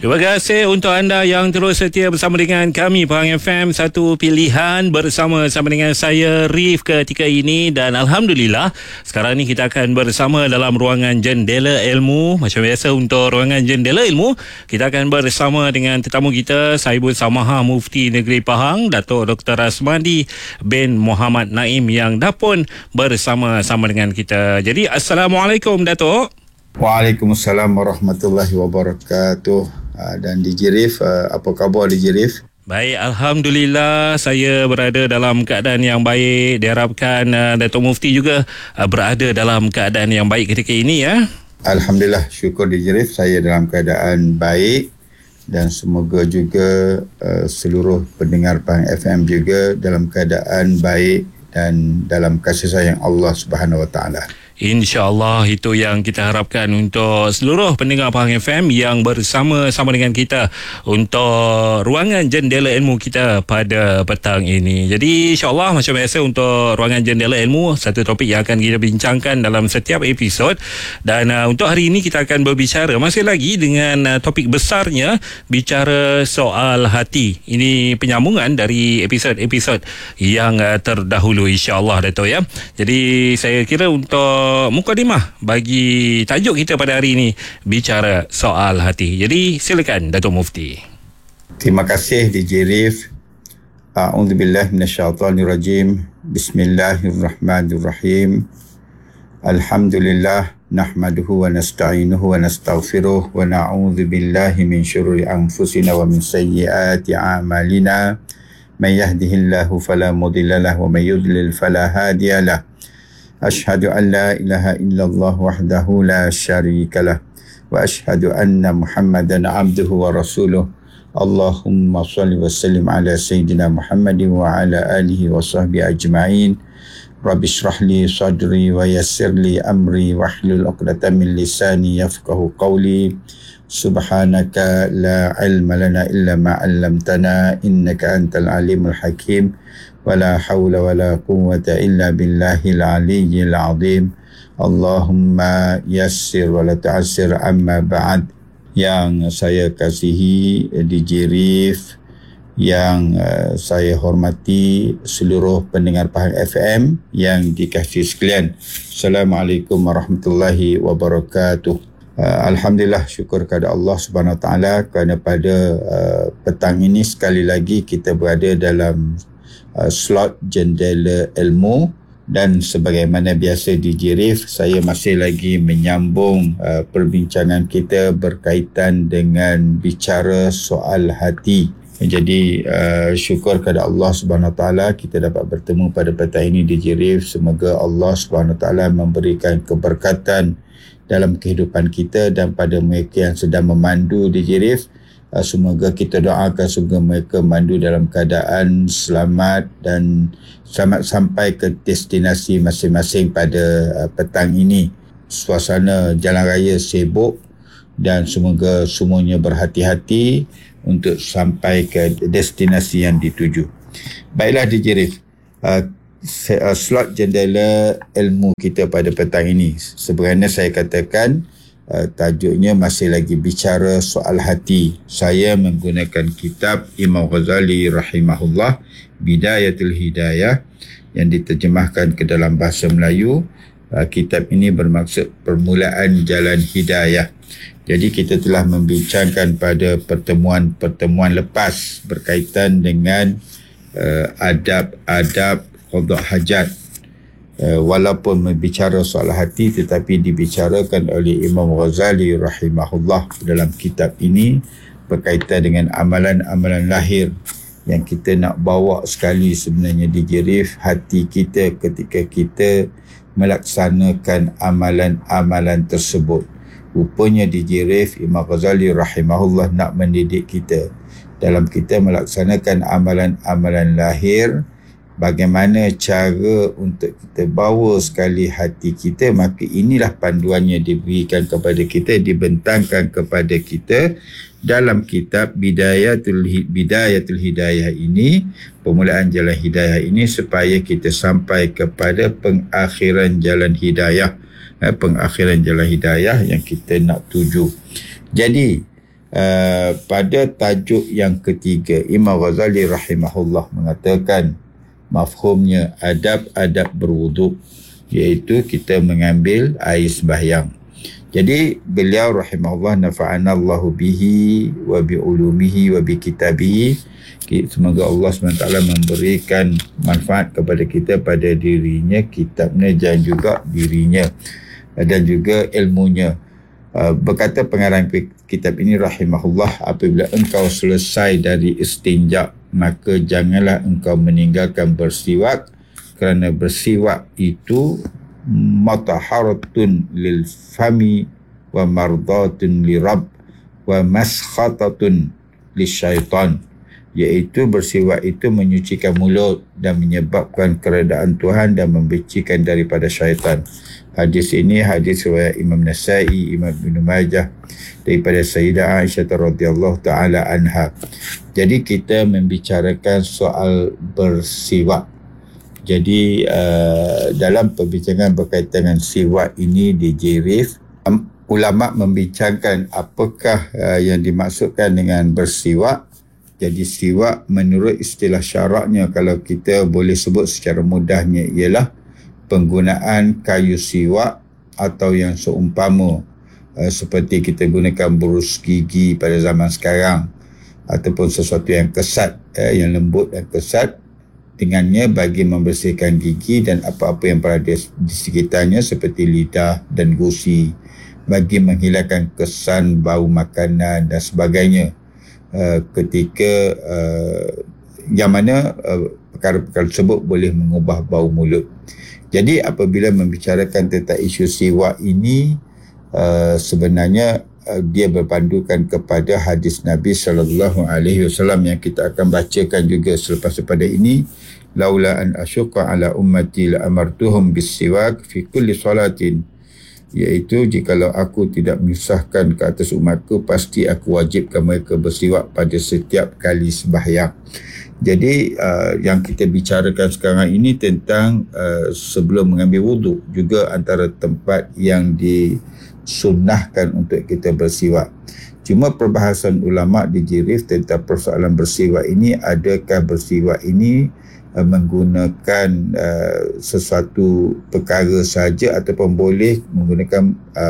Terima kasih untuk anda yang terus setia bersama dengan kami Pahang FM, satu pilihan bersama dengan saya Rif ketika ini. Dan Alhamdulillah sekarang ni kita akan bersama dalam ruangan Jendela Ilmu. Macam biasa untuk ruangan Jendela Ilmu, kita akan bersama dengan tetamu kita, Sahibul Samaha Mufti Negeri Pahang, Datuk Dr. Rasmadi bin Muhammad Naim, yang dah pun bersama-sama dengan kita. Jadi Assalamualaikum Datuk. Waalaikumsalam warahmatullahi wabarakatuh. Dan DJ Rif, apa khabar DJ Rif? Baik, Alhamdulillah saya berada dalam keadaan yang baik. Diharapkan Datuk Mufti juga berada dalam keadaan yang baik ketika ini ya. Alhamdulillah, syukur DJ Rif, saya dalam keadaan baik. Dan semoga juga seluruh pendengar Pahang FM juga dalam keadaan baik dan dalam kasih sayang Allah Subhanahu Wa Taala. InsyaAllah itu yang kita harapkan untuk seluruh pendengar Pahang FM yang bersama-sama dengan kita untuk ruangan Jendela Ilmu kita pada petang ini. Jadi insyaAllah macam biasa untuk ruangan Jendela Ilmu, satu topik yang akan kita bincangkan dalam setiap episod. Dan untuk hari ini kita akan berbicara masih lagi dengan topik besarnya, bicara soal hati. Ini penyambungan dari episod-episod yang terdahulu insyaAllah Dato' ya. Jadi saya kira untuk mukadimah bagi tajuk kita pada hari ini, bicara soal hati. Jadi silakan Datuk Mufti. Terima kasih DJ Rif. A'udzubillahi minasyaitonirrajim. Bismillahirrahmanirrahim. Alhamdulillah nahmaduhu wa nasta'inuhu wa nastaghfiruh wa na'udzubillahi min syururi anfusina wa min sayyiati a'malina. May yahdihillahu fala mudilla lahu wa may yudlil fala hadiya lahu. Ashhadu an la ilaha illallah wahdahu la syarika lah wa ashhadu anna Muhammadan abduhu wa rasuluh. Allahumma salli wa sallim ala sayyidina Muhammadin wa ala alihi wa sahbihi ajma'in. Rabbi shrah li sadri wa yassir li amri wahlul 'uqdatam min lisani yafqahu qawli. Subhanaka la ilma lana illa ma 'allamtana innaka antal alimul hakim. Wala hawla wala quwwata illa billahil aliyyil azim. Allahumma yassir wala tu'assir amma ba'd. Yang saya kasihi DJ Rif, yang saya hormati seluruh pendengar Pahang FM yang dikasihi sekalian, Assalamualaikum warahmatullahi wabarakatuh. Alhamdulillah, syukur kepada Allah Subhanahu Wa Taala kerana pada petang ini sekali lagi kita berada dalam slot Jendela Ilmu. Dan sebagaimana biasa DJ Rif, saya masih lagi menyambung perbincangan kita berkaitan dengan bicara soal hati. Jadi syukur kepada Allah Subhanahu Wa Taala kita dapat bertemu pada petang ini DJ Rif. Semoga Allah Subhanahu Wa Taala memberikan keberkatan dalam kehidupan kita dan pada mereka yang sedang memandu DJ Rif. Semoga kita doakan semoga mereka mandu dalam keadaan selamat dan selamat sampai ke destinasi masing-masing pada petang ini. Suasana jalan raya sibuk dan semoga semuanya berhati-hati untuk sampai ke destinasi yang dituju. Baiklah DJ Rif, slot Jendela Ilmu kita pada petang ini, sebenarnya saya katakan tajuknya masih lagi bicara soal hati. Saya menggunakan kitab Imam Ghazali rahimahullah, Bidayatul Hidayah, yang diterjemahkan ke dalam bahasa Melayu. Kitab ini bermaksud permulaan jalan hidayah. Jadi kita telah membincangkan pada pertemuan lepas berkaitan dengan adab-adab qada hajat. Walaupun berbicara soal hati tetapi dibicarakan oleh Imam Ghazali rahimahullah dalam kitab ini berkaitan dengan amalan-amalan lahir yang kita nak bawa sekali sebenarnya di Rif, hati kita ketika kita melaksanakan amalan-amalan tersebut. Rupanya di Rif, Imam Ghazali rahimahullah nak mendidik kita dalam kita melaksanakan amalan-amalan lahir. Bagaimana cara untuk kita bawa sekali hati kita, maka inilah panduannya diberikan kepada kita, dibentangkan kepada kita dalam kitab Bidayatul Hidayah ini, permulaan jalan hidayah ini, supaya kita sampai kepada pengakhiran jalan hidayah, pengakhiran jalan hidayah yang kita nak tuju. Jadi pada tajuk yang ketiga, Imam Ghazali rahimahullah mengatakan mafhumnya adab-adab berwuduk, iaitu kita mengambil air sembahyang. Jadi beliau rahimahullah, nafa'ana Allahu bihi wa bi ulumihi wa bi kitabihi. Semoga Allah SWT memberikan manfaat kepada kita pada dirinya, kitabnya dan juga dirinya dan juga ilmunya. Berkata pengarang kitab ini rahimahullah, apabila engkau selesai dari istinja, maka janganlah engkau meninggalkan bersiwak, kerana bersiwak itu mataharatun lil fami wa mardatun li rabb wa maskhatatun lisyaitan, iaitu bersiwak itu menyucikan mulut dan menyebabkan keredaan Tuhan dan membencikan daripada syaitan. Hadis ini hadis riwayat Imam Nasa'i, Imam Ibn Majah daripada Sayyidah Aisyah radhiyallahu taala anha. Jadi kita membicarakan soal bersiwak. Jadi dalam perbincangan berkaitan dengan siwak ini di Jirif, ulama membincangkan apakah yang dimaksudkan dengan bersiwak. Jadi siwak menurut istilah syaraknya, kalau kita boleh sebut secara mudahnya, ialah penggunaan kayu siwak atau yang seumpama seperti kita gunakan burus gigi pada zaman sekarang, ataupun sesuatu yang kesat, yang lembut dan kesat, dengannya bagi membersihkan gigi dan apa-apa yang berada di sekitarnya seperti lidah dan gusi, bagi menghilangkan kesan bau makanan dan sebagainya, ketika yang mana perkara-perkara tersebut boleh mengubah bau mulut. Jadi apabila membicarakan tentang isu siwak ini, sebenarnya dia berpandukan kepada hadis Nabi SAW yang kita akan bacakan juga selepas daripada ini. Laula an asyqa ala ummati la amartuhum bis-siwak fi kulli salatin, iaitu jikalau aku tidak menyusahkan ke atas umatku, pasti aku wajibkan mereka bersiwak pada setiap kali sembahyang. Jadi yang kita bicarakan sekarang ini tentang sebelum mengambil wuduk, juga antara tempat yang disunnahkan untuk kita bersiwak. Cuma perbahasan ulama di Jirif tentang persoalan bersiwak ini, adakah bersiwak ini menggunakan sesuatu perkara saja ataupun boleh menggunakan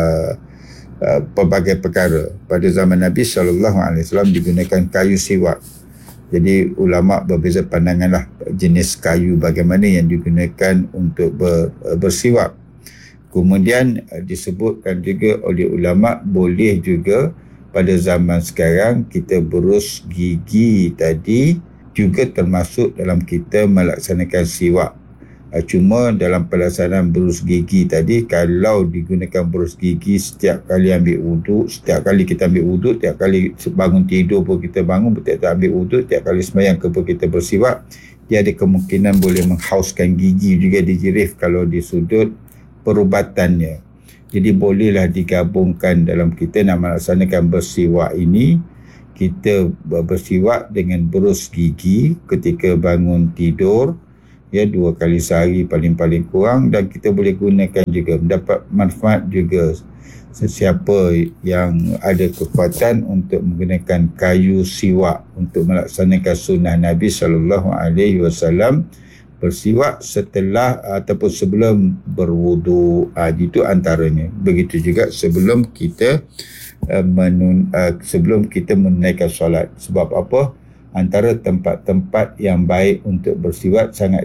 pelbagai perkara. Pada zaman Nabi SAW digunakan kayu siwak. Jadi ulama berbeza pandanganlah jenis kayu bagaimana yang digunakan untuk bersiwak. Kemudian disebutkan juga oleh ulama boleh juga pada zaman sekarang kita berus gigi tadi juga termasuk dalam kita melaksanakan siwak. Cuma dalam pelaksanaan berus gigi tadi, kalau digunakan berus gigi setiap kali ambil wuduk, setiap kali kita ambil wuduk, setiap kali bangun tidur pun kita bangun, setiap ambil wuduk, setiap kali sembahyang pun kita bersiwak, dia ada kemungkinan boleh menghauskan gigi juga di Jirif kalau di sudut perubatannya. Jadi bolehlah digabungkan dalam kita nak melaksanakan bersiwak ini. Kita bersiwak dengan berus gigi ketika bangun tidur, ya 2 kali sehari paling-paling kurang, dan kita boleh gunakan juga, mendapat manfaat juga. Sesiapa yang ada kekuatan untuk menggunakan kayu siwak untuk melaksanakan sunnah Nabi SAW, bersiwak setelah ataupun sebelum berwuduk, itu antaranya. Begitu juga sebelum kita sebelum kita menunaikan solat. Sebab apa? Antara tempat-tempat yang baik untuk bersiwak sangat